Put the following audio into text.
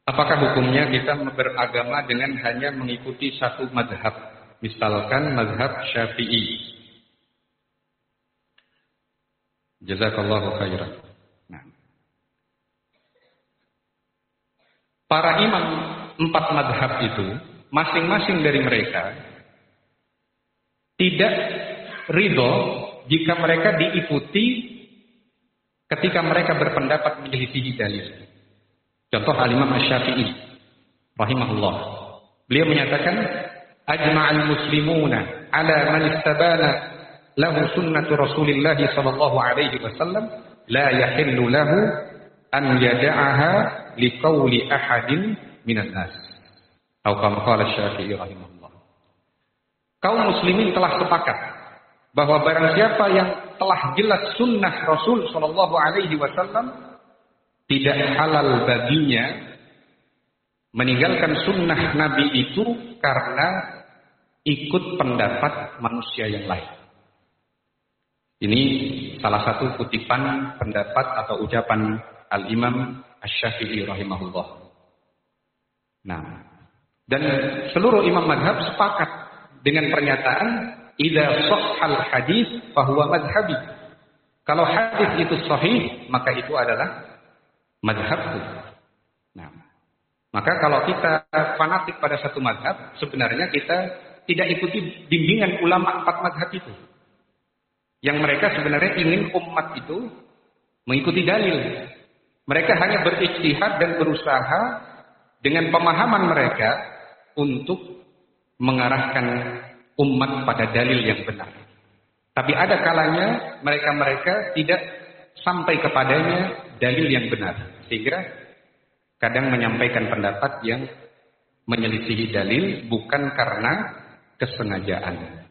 Apakah hukumnya kita beragama dengan hanya mengikuti satu mazhab? Misalkan mazhab Syafi'i. Jazakallahu khairan. Nah, para imam 4 mazhab itu, masing-masing dari mereka tidak ridho jika mereka diikuti ketika mereka berpendapat menyelisihi dalil. Contoh Al-Imam Asy-Syafi'i rahimahullah. Beliau menyatakan ajma'al muslimuna ala man istabana lahu sunnatu Rasulillah sallallahu alaihi wasallam la yahillu lahu an yada'aha liqauli ahadin minan nas. Atau kama qala Asy-Syafi'i rahimahullah. Kaum muslimin telah sepakat bahwa barang siapa yang telah jelas sunnah Rasul sallallahu alaihi wasallam, tidak halal baginya meninggalkan sunnah Nabi itu karena ikut pendapat manusia yang lain. Ini salah satu kutipan pendapat atau ucapan Al-Imam Asy-Syafi'i rahimahullah. Nah, dan seluruh imam mazhab sepakat dengan pernyataan idza shahhal hadis fa huwa madhhabi. Kalau hadis itu sahih, maka itu adalah mazhabku. Nah, maka kalau kita fanatik pada satu mazhab, sebenarnya kita tidak ikuti bimbingan ulama 4 mazhab itu. Yang mereka sebenarnya ingin umat itu mengikuti dalil. Mereka hanya berijtihad dan berusaha dengan pemahaman mereka untuk mengarahkan umat pada dalil yang benar. Tapi ada kalanya mereka tidak sampai kepadanya dalil yang benar. Sehingga kadang menyampaikan pendapat yang menyelisihi dalil bukan karena kesengajaan.